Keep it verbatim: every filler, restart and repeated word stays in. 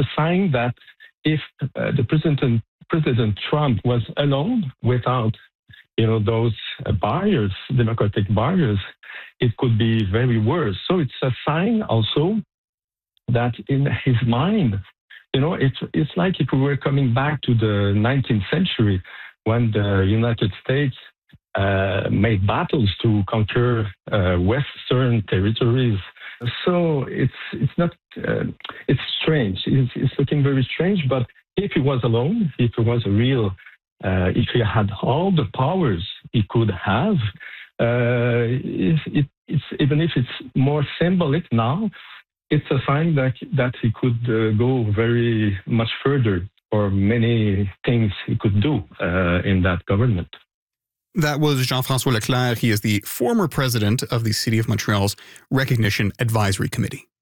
a sign that if uh, the president, President Trump was alone without, you know, those uh, barriers, democratic barriers, it could be very worse. So it's a sign also that in his mind, you know, it's it's like if we were coming back to the nineteenth century when the United States uh, made battles to conquer uh, Western territories. So it's it's not uh, it's strange. It's, it's looking very strange. But if he was alone, if he was a real, uh, if he had all the powers he could have, uh, it, it, it's even if it's more symbolic now, it's a sign that that he could uh, go very much further, or many things he could do uh, in that government. That was Jean-François Leclerc. He is the former president of the City of Montreal's Recognition Advisory Committee.